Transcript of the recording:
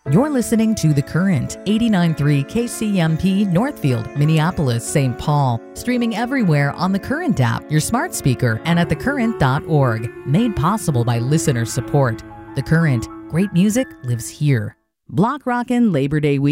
You're listening to The Current, 89.3 KCMP, Northfield, Minneapolis, St. Paul. Streaming everywhere on The Current app, your smart speaker, and at thecurrent.org. Made possible by listener support. The Current, great music lives here. Block Rockin' Labor Day week.